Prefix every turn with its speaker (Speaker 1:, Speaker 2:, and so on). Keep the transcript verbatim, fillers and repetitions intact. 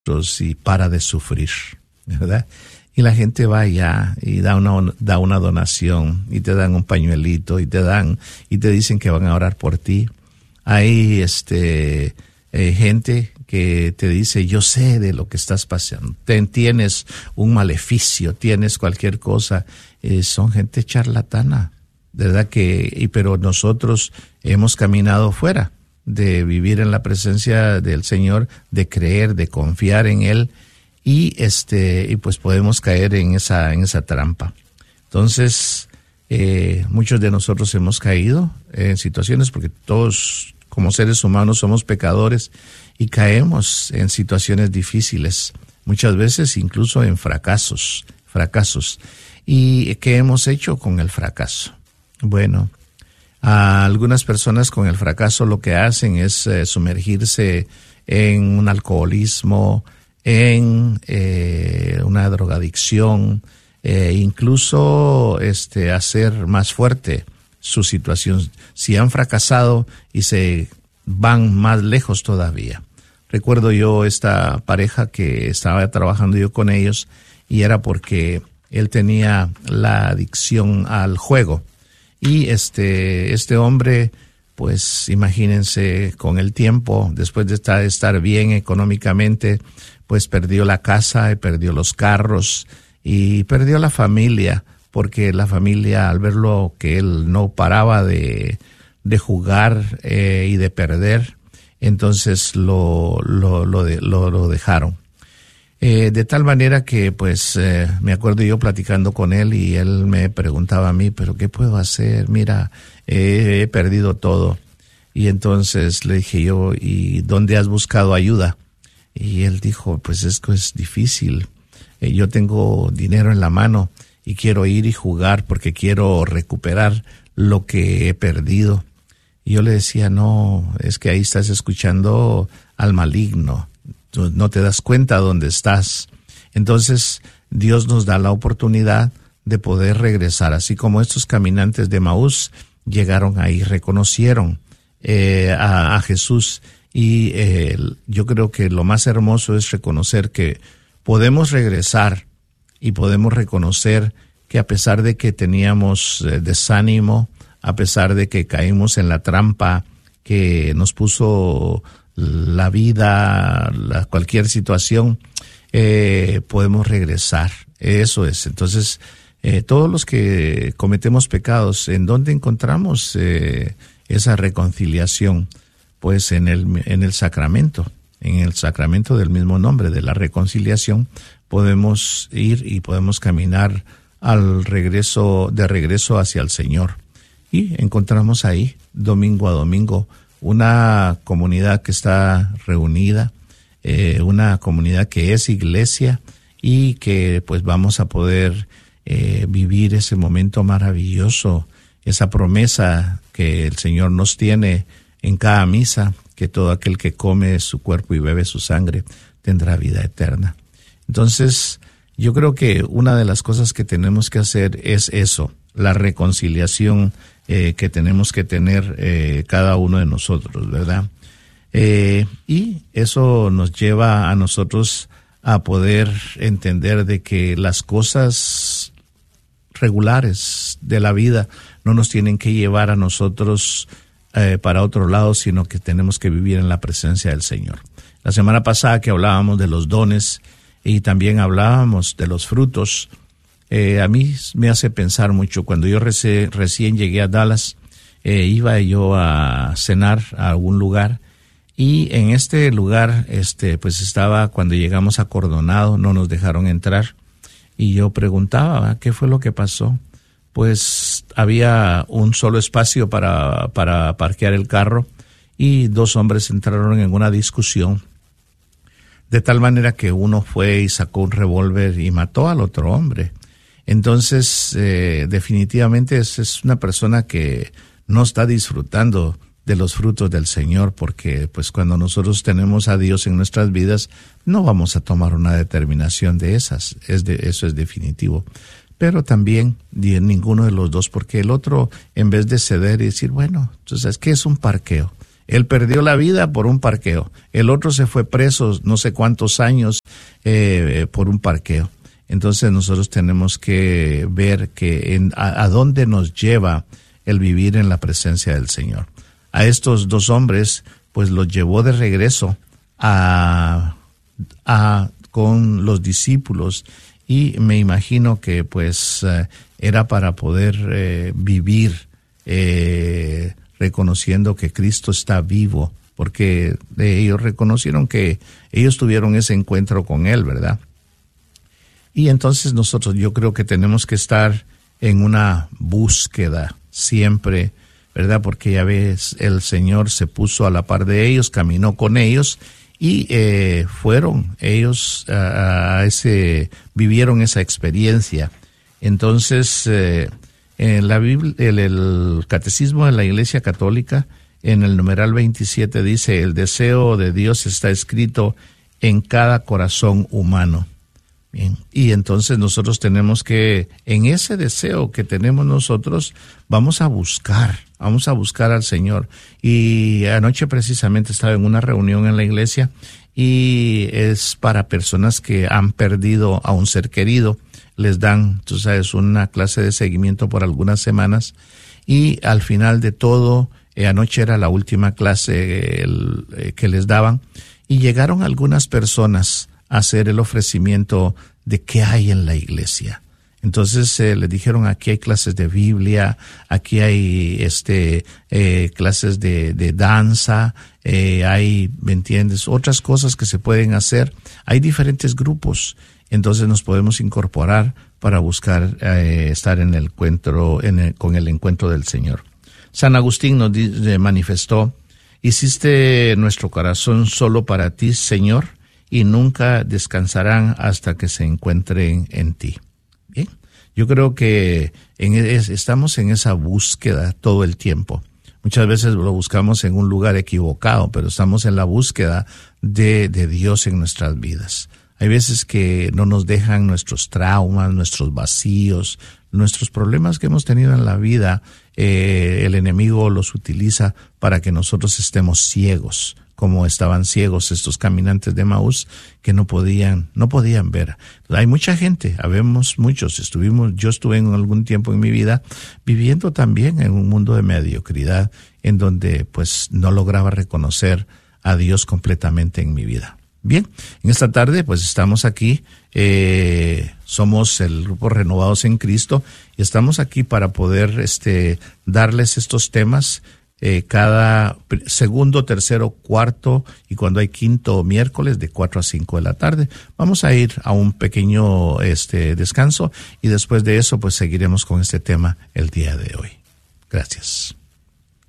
Speaker 1: y para de sufrir, ¿verdad? Y la gente va allá y da una, da una donación y te dan un pañuelito y te dan y te dicen que van a orar por ti. Hay este eh, gente que te dice, yo sé de lo que estás pasando, Ten, tienes un maleficio, tienes cualquier cosa. Eh, son gente charlatana, ¿verdad? Que, y, pero nosotros hemos caminado fuera de vivir en la presencia del Señor, de creer, de confiar en Él, y este y pues podemos caer en esa en esa trampa. Entonces, eh, muchos de nosotros hemos caído en situaciones, porque todos como seres humanos somos pecadores y caemos en situaciones difíciles, muchas veces incluso en fracasos, fracasos. ¿Y qué hemos hecho con el fracaso? Bueno, a algunas personas con el fracaso lo que hacen es eh, sumergirse en un alcoholismo, en eh, una drogadicción, eh, incluso este, hacer más fuerte su situación. Si han fracasado y se van más lejos todavía. Recuerdo yo esta pareja que estaba trabajando yo con ellos, y era porque él tenía la adicción al juego. Y este, este hombre, pues imagínense, con el tiempo, después de estar, estar bien económicamente, pues perdió la casa, perdió los carros y perdió la familia, porque la familia, al verlo que él no paraba de, de jugar eh, y de perder, entonces lo, lo, lo, de, lo, lo dejaron. Eh, de tal manera que, pues, eh, me acuerdo yo platicando con él y él me preguntaba a mí, ¿pero qué puedo hacer? Mira, eh, he perdido todo. Y entonces le dije yo, ¿y dónde has buscado ayuda? Y él dijo, pues es que es difícil. Eh, yo tengo dinero en la mano y quiero ir y jugar porque quiero recuperar lo que he perdido. Y yo le decía, no, es que ahí estás escuchando al maligno. Tú no te das cuenta dónde estás. Entonces, Dios nos da la oportunidad de poder regresar, así como estos caminantes de Emaús llegaron ahí, reconocieron eh, a, a Jesús. Y eh, yo creo que lo más hermoso es reconocer que podemos regresar y podemos reconocer que a pesar de que teníamos eh, desánimo, a pesar de que caímos en la trampa que nos puso la vida, la, cualquier situación, eh, podemos regresar. Eso es. Entonces, eh, todos los que cometemos pecados, ¿en dónde encontramos eh, esa reconciliación? Pues en el, en el sacramento, en el sacramento del mismo nombre, de la reconciliación, podemos ir y podemos caminar al regreso, de regreso hacia el Señor. Y encontramos ahí, domingo a domingo, una comunidad que está reunida, eh, una comunidad que es iglesia, y que pues vamos a poder eh, vivir ese momento maravilloso, esa promesa que el Señor nos tiene en cada misa, que todo aquel que come su cuerpo y bebe su sangre tendrá vida eterna. Entonces, yo creo que una de las cosas que tenemos que hacer es eso, la reconciliación eh, que tenemos que tener eh, cada uno de nosotros, ¿verdad? Eh, y eso nos lleva a nosotros a poder entender de que las cosas regulares de la vida no nos tienen que llevar a nosotros eh, para otro lado, sino que tenemos que vivir en la presencia del Señor. La semana pasada que hablábamos de los dones y también hablábamos de los frutos, eh, a mí me hace pensar mucho. Cuando yo reci- recién llegué a Dallas, eh, iba yo a cenar a algún lugar, y en este lugar, este, pues estaba, cuando llegamos acordonado, no nos dejaron entrar, y yo preguntaba, ¿qué fue lo que pasó? Pues había un solo espacio para, para parquear el carro, y dos hombres entraron en una discusión, de tal manera que uno fue y sacó un revólver y mató al otro hombre. Entonces, eh, definitivamente es, es una persona que no está disfrutando de los frutos del Señor, porque pues cuando nosotros tenemos a Dios en nuestras vidas, no vamos a tomar una determinación de esas, es de, eso es definitivo. Pero también de ninguno de los dos, porque el otro, en vez de ceder y decir, bueno, entonces, ¿qué es un parqueo? Él perdió la vida por un parqueo. El otro se fue preso no sé cuántos años eh, por un parqueo. Entonces nosotros tenemos que ver que en, a, a dónde nos lleva el vivir en la presencia del Señor. A estos dos hombres, pues los llevó de regreso a, a con los discípulos, y me imagino que pues eh, era para poder eh, vivir eh, reconociendo que Cristo está vivo, porque ellos reconocieron que ellos tuvieron ese encuentro con Él, ¿verdad? Y entonces nosotros, yo creo que tenemos que estar en una búsqueda siempre, ¿verdad? Porque ya ves, el Señor se puso a la par de ellos, caminó con ellos, y eh, fueron ellos a, a ese, vivieron esa experiencia. Entonces, eh, en la Biblia, el, el Catecismo de la Iglesia Católica, en el numeral veintisiete dice: el deseo de Dios está escrito en cada corazón humano. Bien, y entonces nosotros tenemos que, en ese deseo que tenemos nosotros, vamos a buscar, vamos a buscar al Señor. Y anoche precisamente estaba en una reunión en la iglesia, y es para personas que han perdido a un ser querido. Les dan, tú sabes, una clase de seguimiento por algunas semanas, y al final de todo, eh, anoche era la última clase el, eh, que les daban, y llegaron algunas personas hacer el ofrecimiento de qué hay en la iglesia. Entonces eh, le dijeron: aquí hay clases de Biblia, aquí hay este eh, clases de, de danza, eh, hay, ¿me entiendes?, otras cosas que se pueden hacer. Hay diferentes grupos, entonces nos podemos incorporar para buscar eh, estar en el encuentro, en el, con el encuentro del Señor. San Agustín nos di, manifestó: hiciste nuestro corazón solo para ti, Señor, y nunca descansarán hasta que se encuentren en ti. Bien, yo creo que en, es, estamos en esa búsqueda todo el tiempo. Muchas veces lo buscamos en un lugar equivocado, pero estamos en la búsqueda de, de Dios en nuestras vidas. Hay veces que no nos dejan nuestros traumas, nuestros vacíos, nuestros problemas que hemos tenido en la vida. Eh, el enemigo los utiliza para que nosotros estemos ciegos, como estaban ciegos estos caminantes de Emaús, que no podían, no podían ver. Hay mucha gente, habemos muchos, estuvimos, yo estuve en algún tiempo en mi vida viviendo también en un mundo de mediocridad, en donde pues no lograba reconocer a Dios completamente en mi vida. Bien, en esta tarde pues estamos aquí, eh, somos el grupo Renovados en Cristo, y estamos aquí para poder este darles estos temas Eh, cada segundo, tercero, cuarto, y cuando hay quinto miércoles de cuatro a cinco de la tarde. Vamos a ir a un pequeño este descanso, y después de eso pues seguiremos con este tema el día de hoy. Gracias.